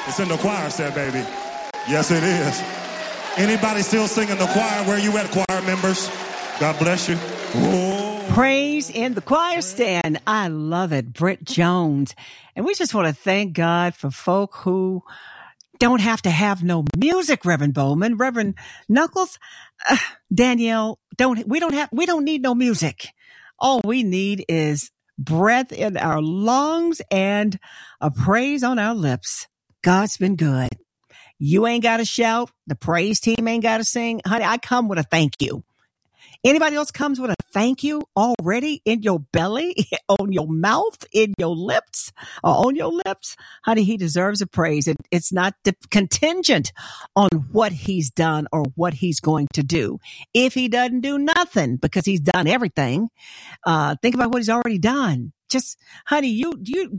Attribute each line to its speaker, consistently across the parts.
Speaker 1: It's in the choir set, baby. Yes, it is. Anybody still singing the choir? Where you at, choir members? God bless you. Whoa.
Speaker 2: Praise in the choir stand. I love it. Britt Jones. And we just want to thank God for folk who don't have to have no music, Reverend Bowman. Reverend Knuckles, Danielle, we don't need no music. All we need is breath in our lungs and a praise on our lips. God's been good. You ain't got to shout. The praise team ain't got to sing. Honey, I come with a thank you. Anybody else comes with a thank you already in your belly, on your mouth, in your lips, or on your lips? Honey, he deserves a praise. It's not contingent on what he's done or what he's going to do. If he doesn't do nothing because he's done everything, think about what he's already done. Just, honey, you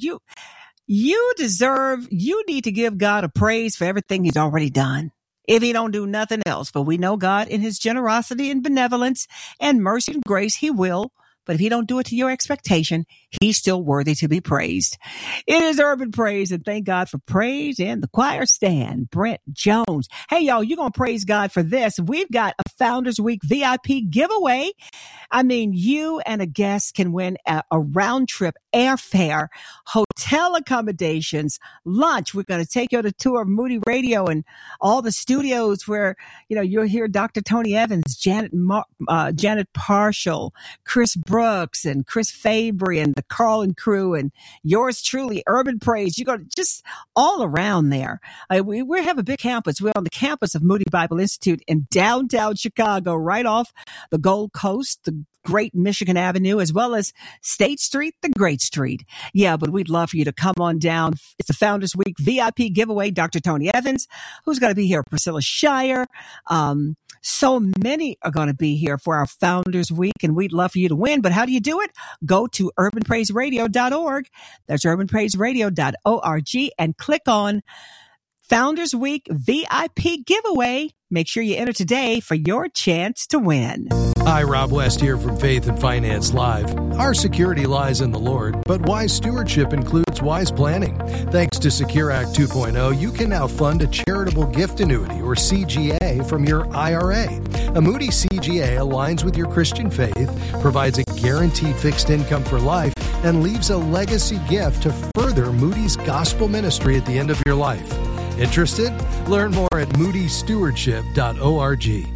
Speaker 2: need to give God a praise for everything he's already done. If he don't do nothing else, but we know God in his generosity and benevolence and mercy and grace, he will. But if he don't do it to your expectation, he's still worthy to be praised. It is Urban Praise, and thank God for praise in the choir stand. Brent Jones. Hey, y'all, you're going to praise God for this. We've got a Founders Week VIP giveaway. I mean, you and a guest can win a round trip airfare, hotel accommodations, lunch. We're going to take you on a tour of Moody Radio and all the studios where, you'll hear Dr. Tony Evans, Janet Parshall, Chris Brooks, and Chris Fabry, and the Carlin crew, and yours truly, Urban Praise. You go just all around there. We have a big campus. We're on the campus of Moody Bible Institute in downtown Chicago, right off the Gold Coast, the Great Michigan Avenue, as well as State Street, the Great Street. Yeah, but we'd love for you to come on down. It's the Founders Week VIP giveaway. Dr. Tony Evans, who's going to be here, Priscilla Shire. So many are going to be here for our Founders Week, and we'd love for you to win. But how do you do it? Go to urbanpraiseradio.org. That's urbanpraiseradio.org, and click on Founders Week VIP giveaway. Make sure you enter today for your chance to win.
Speaker 3: Hi, Rob West here from Faith and Finance Live. Our security lies in the Lord, but wise stewardship includes wise planning. Thanks to Secure Act 2.0, you can now fund a charitable gift annuity, or CGA, from your IRA. A Moody CGA aligns with your Christian faith, provides a guaranteed fixed income for life, and leaves a legacy gift to further Moody's gospel ministry at the end of your life. Interested? Learn more at moodystewardship.org.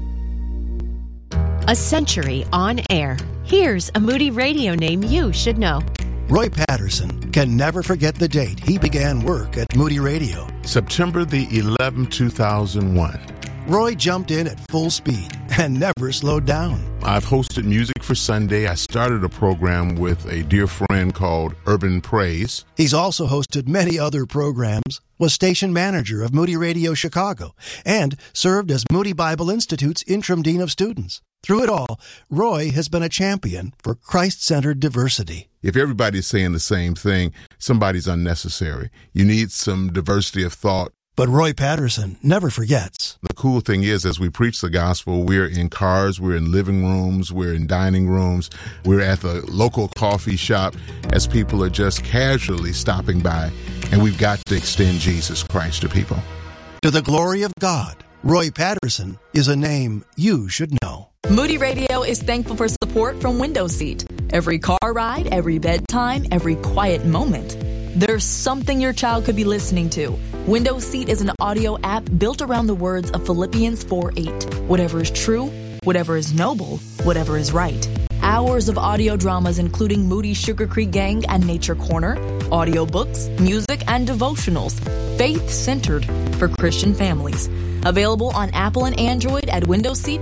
Speaker 4: A century on air. Here's a Moody Radio name you should know.
Speaker 5: Roy Patterson can never forget the date he began work at Moody Radio.
Speaker 6: September the 11th, 2001.
Speaker 5: Roy jumped in at full speed and never slowed down.
Speaker 6: I've hosted Music for Sunday. I started a program with a dear friend called Urban Praise.
Speaker 5: He's also hosted many other programs, was station manager of Moody Radio Chicago, and served as Moody Bible Institute's interim dean of students. Through it all, Roy has been a champion for Christ-centered diversity.
Speaker 6: If everybody's saying the same thing, somebody's unnecessary. You need some diversity of thought.
Speaker 5: But Roy Patterson never forgets.
Speaker 6: The cool thing is, as we preach the gospel, we're in cars, we're in living rooms, we're in dining rooms, we're at the local coffee shop as people are just casually stopping by, and we've got to extend Jesus Christ to people.
Speaker 5: To the glory of God, Roy Patterson is a name you should know.
Speaker 7: Moody Radio is thankful for support from Window Seat. Every car ride, every bedtime, every quiet moment. There's something your child could be listening to. Window Seat is an audio app built around the words of Philippians 4:8. Whatever is true, whatever is noble, whatever is right. Hours of audio dramas including Moody Sugar Creek Gang and Nature Corner, audiobooks, music, and devotionals. Faith-centered for Christian families. Available on Apple and Android at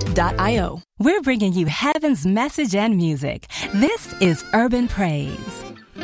Speaker 7: windowseat.io.
Speaker 8: We're bringing you heaven's message and music. This is Urban Praise.